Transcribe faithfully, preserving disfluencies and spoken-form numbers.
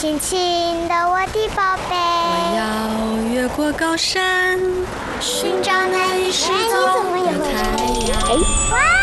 轻轻的我的宝贝。 我要越过高山，寻找那一失踪的太阳。 哇！